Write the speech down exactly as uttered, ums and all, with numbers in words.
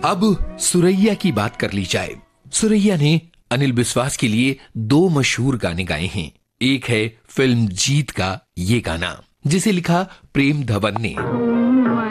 अब सुरैया की बात कर ली जाए। सुरैया ने अनिल बिस्वास के लिए दो मशहूर गाने गाए हैं। एक है फिल्म जीत का ये गाना, जिसे लिखा प्रेम धवन ने।